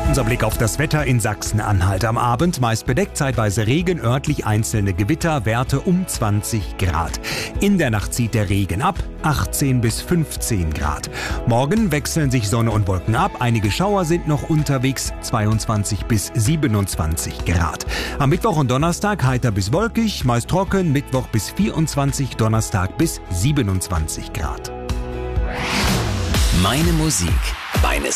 Unser Blick auf das Wetter in Sachsen-Anhalt. Am Abend meist bedeckt, zeitweise Regen, örtlich einzelne Gewitter, Werte um 20 Grad. In der Nacht zieht der Regen ab, 18 bis 15 Grad. Morgen wechseln sich Sonne und Wolken ab, einige Schauer sind noch unterwegs, 22 bis 27 Grad. Am Mittwoch und Donnerstag heiter bis wolkig, meist trocken, Mittwoch bis 24, Donnerstag bis 27 Grad. Meine Musik, meine